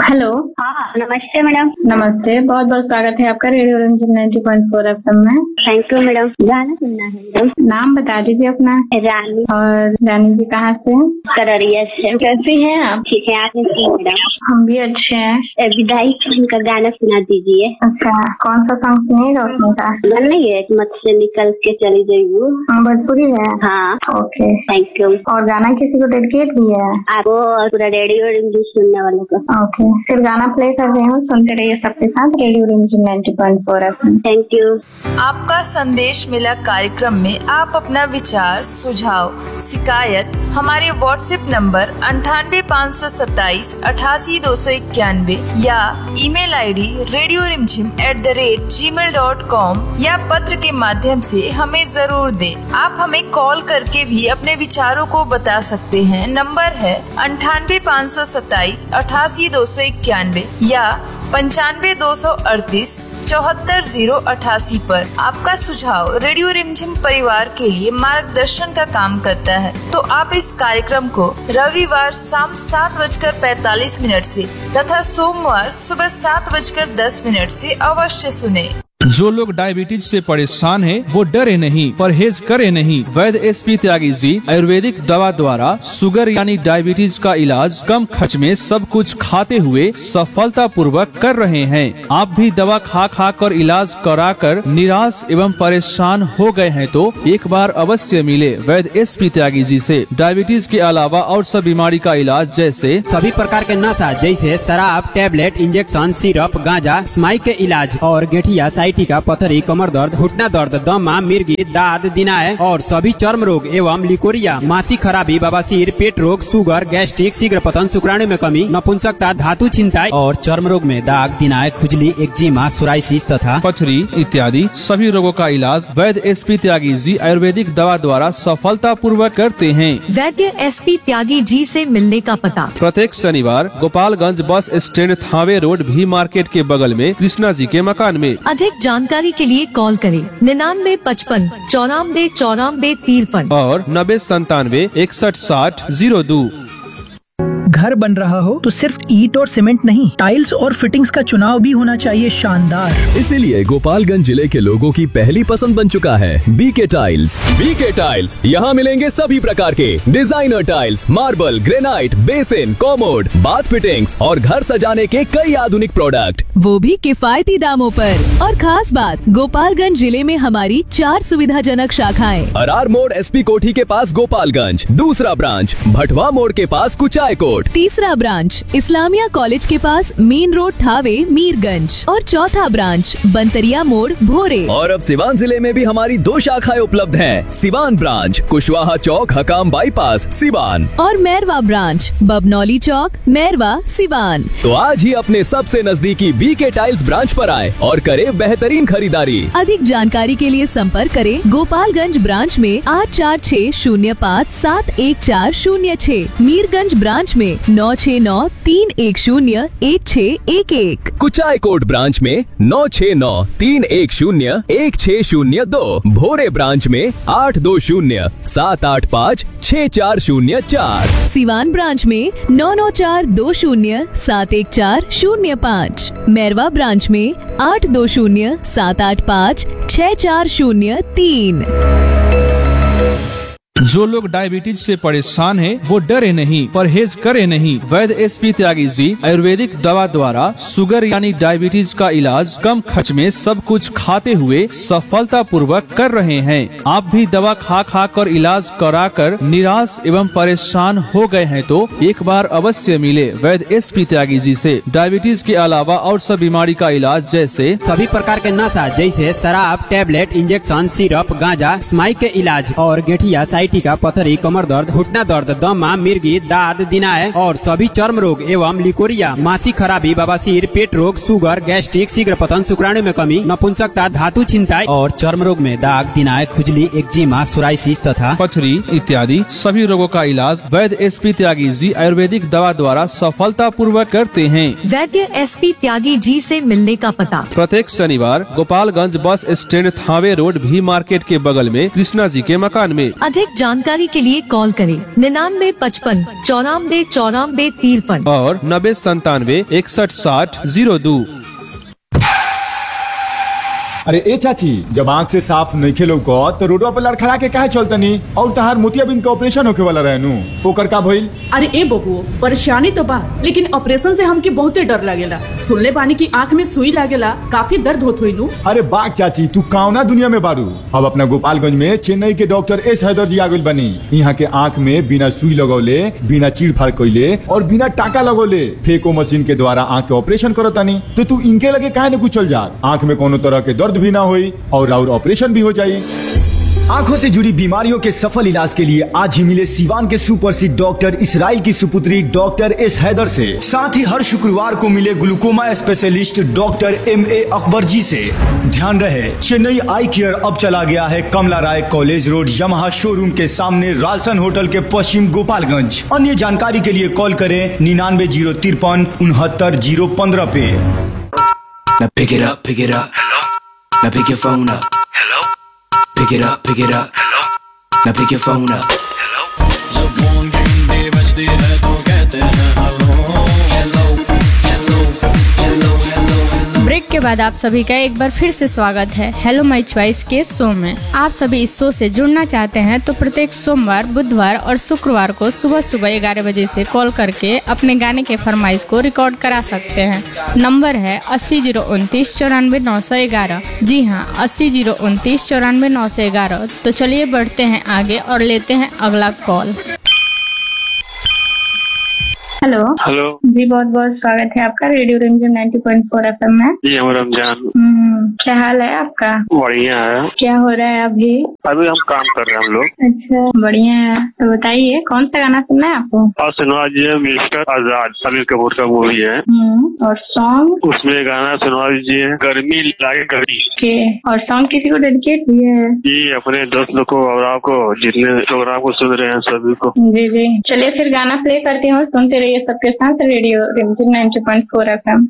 Hello. हाँ नमस्ते madam. नमस्ते, बहुत बहुत स्वागत है आपका रेडियो रिमझिम 90.4 FM में। Thank you madam. गाना सुनना है मैडम। नाम बता दीजिए अपना। रानी। और रानी जी कहाँ से हैं? कररिया से। कैसी हैं आप? ठीक है, आपने की मैडम? हम भी अच्छे हैं। विदाई का गाना सुना दीजिए। अच्छा, कौन सा सॉन्ग सुनिएगा उसमें का? गाना नहीं है मत से निकल के चली जाइए। भोजपुरी है। हाँ ओके, थैंक यू। और गाना किसी को डेडिकेट भी है? आपको और पूरा रेडियो रिमझिम सुनने वालों को। ओके, फिर गाना प्ले कर रही हूँ, सुनते रहिए सबके साथ रेडियो रिमझिम 90.4 FM। Thank you. आपका संदेश मिला कार्यक्रम में आप अपना विचार, सुझाव, शिकायत हमारे व्हाट्सएप नंबर 98,527,88,291 या ईमेल आईडी radioremzim@gmail.com या पत्र के माध्यम से हमें जरूर दें। आप हमें कॉल करके भी अपने विचारों को बता सकते हैं। नंबर है 98,527,88,291 या 95,238,74,088 पर। आपका सुझाव रेडियो रिमझिम परिवार के लिए मार्गदर्शन का काम करता है, तो आप इस कार्यक्रम को रविवार शाम 7:45 से तथा सोमवार सुबह 7:10 से अवश्य सुने। जो लोग डायबिटीज से परेशान हैं, वो डरे नहीं, परहेज करे नहीं। वैद्य एसपी त्यागी जी आयुर्वेदिक दवा द्वारा शुगर यानी डायबिटीज का इलाज कम खर्च में सब कुछ खाते हुए सफलता पूर्वक कर रहे हैं। आप भी दवा खा खा कर इलाज करा कर निराश एवं परेशान हो गए हैं तो एक बार अवश्य मिले वैद्य एसपी त्यागी जी से। डायबिटीज के अलावा और सब बीमारी का इलाज जैसे सभी प्रकार के नशा जैसे शराब, टैबलेट, इंजेक्शन, सिरप, गांजा, स्माइक के इलाज और गेठिया, टीका, पथरी, कमर दर्द, घुटना दर्द, दमा, मिर्गी, दाद, दिनाय और सभी चर्म रोग एवं लिकोरिया, मासिक खराबी, बवासीर, पेट रोग, शुगर, गैस्ट्रिक, शीघ्र पतन, शुक्राणु में कमी, नपुंसकता, धातु छिंताई और चर्म रोग में दाग, दिनाय, खुजली, एक्जिमा, सोराइसिस तथा पथरी इत्यादि सभी रोगों का इलाज वैद्य एसपी त्यागी जी आयुर्वेदिक दवा द्वारा सफलता पूर्वक करते हैं। वैद्य एसपी त्यागी जी से मिलने का पता प्रत्येक शनिवार Gopalganj bus stand, Thawe road, भी मार्केट के बगल में कृष्णा जी के मकान में। अधिक जानकारी के लिए कॉल करें 9955 94 94 53 और 9097916002। घर बन रहा हो तो सिर्फ ईंट और सीमेंट नहीं, टाइल्स और फिटिंग्स का चुनाव भी होना चाहिए शानदार। इसीलिए गोपालगंज जिले के लोगों की पहली पसंद बन चुका है बीके टाइल्स। बीके टाइल्स यहाँ मिलेंगे सभी प्रकार के designer tiles, marble, granite, basin, commode, bath fittings और घर सजाने के कई आधुनिक प्रोडक्ट, वो भी किफायती दामों पर। और खास बात, गोपालगंज जिले में हमारी 4 सुविधाजनक शाखाएं। अरार मोड़ एसपी कोठी के पास गोपालगंज, दूसरा ब्रांच भटवा मोड़ के पास कुचायकोट, तीसरा ब्रांच इस्लामिया कॉलेज के पास मेन रोड थावे मीरगंज और चौथा ब्रांच बंतरिया मोड़ भोरे। और अब सिवान जिले में भी हमारी 2 शाखाएं उपलब्ध हैं। सिवान ब्रांच कुशवाहा चौक, हकाम बाईपास, सिवान और मैरवा ब्रांच बबनौली चौक, मैरवा, सिवान। तो आज ही अपने सबसे नजदीकी बीके टाइल्स ब्रांच पर आए और करे बेहतरीन खरीदारी। अधिक जानकारी के लिए संपर्क करें गोपालगंज ब्रांच में 8460571406, मीरगंज ब्रांच में 9693101611, कुचायकोट ब्रांच में 9693101602, भोरे ब्रांच में 8207856404, सिवान ब्रांच में 9942071405, मैरवा ब्रांच में 8207856403। जो लोग डायबिटीज से परेशान हैं, वो डरे नहीं, परहेज करे नहीं। वैद्य एसपी त्यागी जी आयुर्वेदिक दवा द्वारा शुगर यानी डायबिटीज का इलाज कम खर्च में सब कुछ खाते हुए सफलता पूर्वक कर रहे हैं। आप भी दवा खा खा कर इलाज करा कर निराश एवं परेशान हो गए हैं तो एक बार अवश्य मिले वैद्य एसपी त्यागी जी से। डायबिटीज के अलावा और सब बीमारी का इलाज जैसे सभी प्रकार के नशा जैसे शराब, टैबलेट, इंजेक्शन, सिरप, गांजा, स्माइक के इलाज और गेठिया, टीका, पथरी, कमर दर्द, घुटना दर्द, दमा, मिर्गी, दाद, दिनाय और सभी चर्म रोग एवं लिकोरिया, मासिक खराबी, बवासीर, पेट रोग, शुगर, गैस्ट्रिक, शीघ्र पतन, शुक्राणु में कमी, नपुंसकता, धातु छिंताई और चर्म रोग में दाग, दिनाय, खुजली, एक्जिमा, सोराइसिस तथा पथरी इत्यादि सभी रोगों का इलाज वैद्य एसपी त्यागी जी आयुर्वेदिक दवा द्वारा सफलता पूर्वक करते हैं। वैद्य एसपी त्यागी जी से मिलने का पता प्रत्येक शनिवार Gopalganj bus stand, Thawe road, भी मार्केट के बगल में कृष्णा जी के मकान में। अधिक जानकारी के लिए कॉल करें 9955 94 94 53 और 9097 अरे ए चाची, जब आँख से साफ नहीं खेलो को तो रोडवा पर लड़खड़ा के काहे चलतनी? और तहार मोतियाबिंद के ऑपरेशन होके वाला रहनु, ओकर का भइल? अरे ए बबुओ, परेशानी तो बा, लेकिन ऑपरेशन से हमके बहुते डर लागेला। सुनले बानी की आँख में सुई लागेला, काफी दर्द होत होई नु। अरे बाग चाची, तू काउना दुनिया में बारू। अब अपना गोपालगंज में चेन्नई के डॉक्टर एस हैदर जी आगुल बनी। यहाँ के आँख में बिना सुई लगौले, बिना चीड़ फाड़ कइले और बिना टाका लगौले फेको मशीन के द्वारा आँख के ऑपरेशन करतानी। तो तू इनके लगे काहे न कुचल जा? आँख में कोनो तरह के दर्द भी ना होई और ऑपरेशन भी हो जाई। आंखों से जुड़ी बीमारियों के सफल इलाज के लिए आज ही मिले सिवान के सुप्रसिद्ध डॉक्टर इसराइल की सुपुत्री डॉक्टर एस हैदर से। साथ ही हर शुक्रवार को मिले glaucoma specialist doctor MA Akbar जी से। ध्यान रहे, चेन्नई आई केयर अब चला गया है कमला राय कॉलेज रोड यमहा शोरूम के सामने रालसन होटल के पश्चिम गोपालगंज। अन्य जानकारी के लिए कॉल करें 99 053 69 015 पे। Now pick it up, pick it up. Hello. Now pick your phone up. Hello. Pick it up, pick it up. Hello. Now pick your phone up. Hello. जब फोन घंटी बजती है तो कहते हैं hello hello hello hello hello. Break के बाद आप सभी का एक बार फिर से स्वागत है हेलो माय चॉइस के शो में। आप सभी इस शो से जुड़ना चाहते हैं तो प्रत्येक सोमवार, बुधवार और शुक्रवार को सुबह 11 बजे से कॉल करके अपने गाने के फरमाइश को रिकॉर्ड करा सकते हैं। नंबर है 80 029 94 911। जी हाँ, 80 029 94 911। तो चलिए बढ़ते हैं आगे और लेते हैं अगला कॉल। हेलो हेलो जी, बहुत बहुत स्वागत है आपका रेडियो रिमझिम 90.4 FM में। जी हम रमजान। क्या हाल है आपका? बढ़िया है। क्या हो रहा है अभी? अभी हम काम कर रहे हैं हम लोग। अच्छा, बढ़िया है। तो बताइए कौन सा गाना सुनना है आपको? और सुनवा दीजिए मिस्टर आजाद, अनिल कपूर का मूवी है। और सॉन्ग? उसमें गाना सुनवा दीजिए गर्मी लागे घड़ी। और सॉन्ग किसी को डेडिकेट किया है? जी अपने दोस्त लोग को और आपको, जितने प्रोग्राम को सुन रहे हैं सभी को। जी जी, चलिए फिर गाना प्ले करती हूँ, सुनते रहिए सबके साथ रेडियो रिमझिम 90.4 FM।